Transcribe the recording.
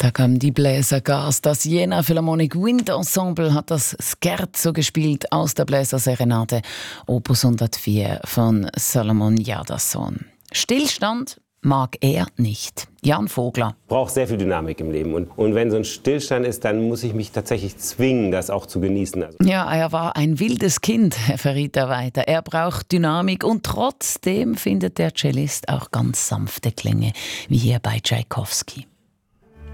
Da kam die Bläsergas. Das Jena Philharmonic Wind Ensemble hat das Scherzo gespielt aus der Bläserserenade Opus 104 von Salomon Jadassohn. Stillstand mag er nicht. Jan Vogler. Ich brauche sehr viel Dynamik im Leben. Und wenn so ein Stillstand ist, dann muss ich mich tatsächlich zwingen, das auch zu genießen. Ja, er war ein wildes Kind, verriet er weiter. Er braucht Dynamik und trotzdem findet der Cellist auch ganz sanfte Klänge, wie hier bei Tschaikowski.